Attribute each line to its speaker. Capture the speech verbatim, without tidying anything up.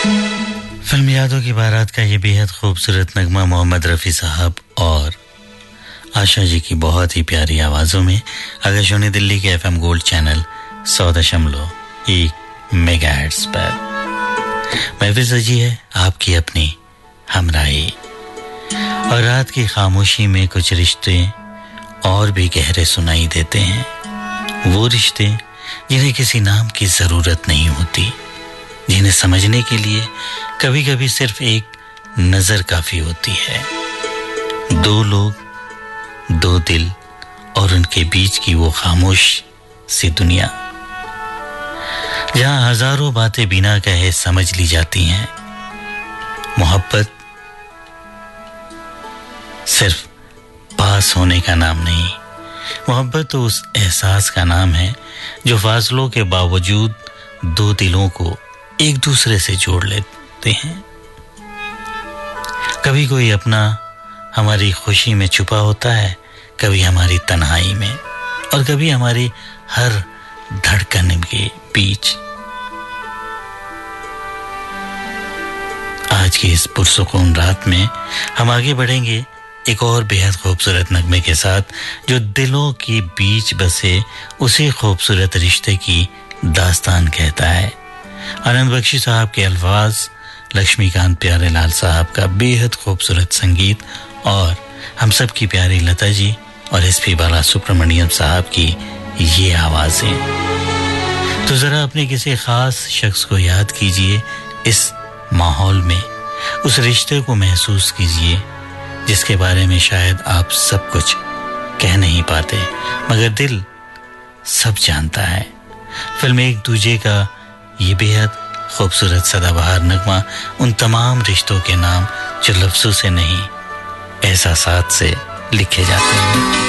Speaker 1: Film यादों की बारात का ये बेहद खूबसूरत नगमा मोहम्मद रफ़ी साहब और आशा जी की बहुत ही प्यारी आवाज़ों में आकाशवाणी दिल्ली के एफएम गोल्ड चैनल सौ दशमलव एक मेगाहर्ट्ज़ पर महफिल सजी है आपकी अपनी हमराही। और रात की खामोशी में कुछ रिश्ते और भी गहरे सुनाई देते हैं। वो रिश्ते जिन्हें किसी नाम की ज़रूरत नहीं होती, जिन्हें समझने के लिए कभी-कभी सिर्फ एक नज़र काफ़ी होती है। दो लोग, दो दिल और उनके बीच की वो खामोश सी दुनिया जहां हजारों बातें बिना कहे समझ ली जाती हैं। मोहब्बत सिर्फ पास होने का नाम नहीं, मोहब्बत तो उस एहसास का नाम है जो फासलों के बावजूद दो दिलों को एक दूसरे से जोड़ लेते हैं। कभी कोई अपना हमारी खुशी में छुपा होता है, कभी हमारी तन्हाई में, और कभी हमारी हर धड़कन के बीच। आज की इस पुरसुकून रात में हम आगे बढ़ेंगे एक और बेहद खूबसूरत नगमे के साथ, जो दिलों के बीच बसे उसी खूबसूरत रिश्ते की दास्तान कहता है। आनंद बख्शी साहब के अल्फाज, लक्ष्मीकांत प्यारेलाल साहब का बेहद खूबसूरत संगीत और हम सब की प्यारी लता जी और एस पी बाला सुब्रमण्यम साहब की ये आवाज़ें। तो ज़रा अपने किसी ख़ास शख्स को याद कीजिए, इस माहौल में उस रिश्ते को महसूस कीजिए जिसके बारे में शायद आप सब कुछ कह नहीं पाते मगर दिल सब जानता है। फिल्म एक दूजे का ये बेहद खूबसूरत सदाबहार नगमा उन तमाम रिश्तों के नाम जो लफ्ज़ों से नहीं एहसासात से लिखे जाते हैं।